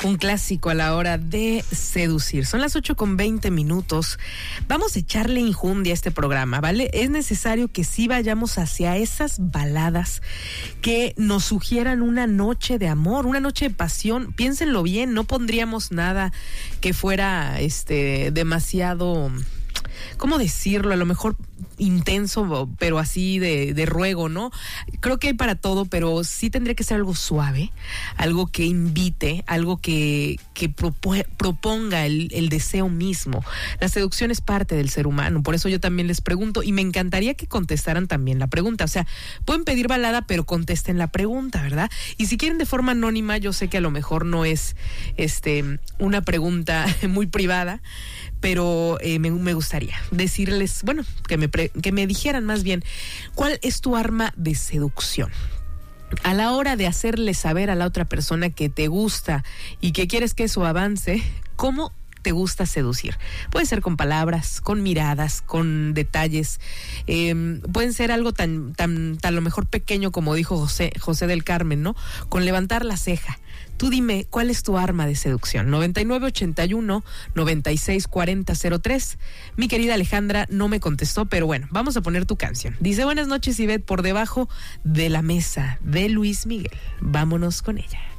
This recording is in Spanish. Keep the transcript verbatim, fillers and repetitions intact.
Un clásico a la hora de seducir. Son las ocho con veinte minutos. Vamos a echarle injundia a este programa, ¿vale? Es necesario que sí vayamos hacia esas baladas que nos sugieran una noche de amor, una noche de pasión. Piénsenlo bien, no pondríamos nada que fuera este demasiado... ¿Cómo decirlo? A lo mejor intenso, pero así de, de ruego, ¿no? Creo que hay para todo, pero sí tendría que ser algo suave, algo que invite, algo que, que propo- proponga el, el deseo mismo. La seducción es parte del ser humano, por eso yo también les pregunto, y me encantaría que contestaran también la pregunta. O sea, pueden pedir balada, pero contesten la pregunta, ¿verdad? Y si quieren de forma anónima, yo sé que a lo mejor no es este una pregunta muy privada, pero eh, me, me gustaría decirles, bueno, que me, pre, que me dijeran más bien, ¿cuál es tu arma de seducción? A la hora de hacerle saber a la otra persona que te gusta y que quieres que eso avance, ¿cómo te gusta seducir? Puede ser con palabras, con miradas, con detalles, eh, pueden ser algo tan, tan, tan a lo mejor pequeño como dijo José, José del Carmen, ¿no? Con levantar la ceja. Tú dime, ¿cuál es tu arma de seducción? noventa y nueve ochenta y uno, noventa y seis cuarenta cero tres. Mi querida Alejandra no me contestó, pero bueno, vamos a poner tu canción. Dice, buenas noches, Ivette, por debajo de la mesa de Luis Miguel. Vámonos con ella.